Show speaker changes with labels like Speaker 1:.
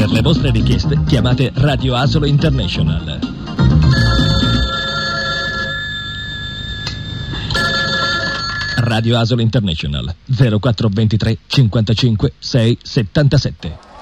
Speaker 1: Per le vostre richieste chiamate Radio Asolo International. Radio Asolo International 0423 55 6 77.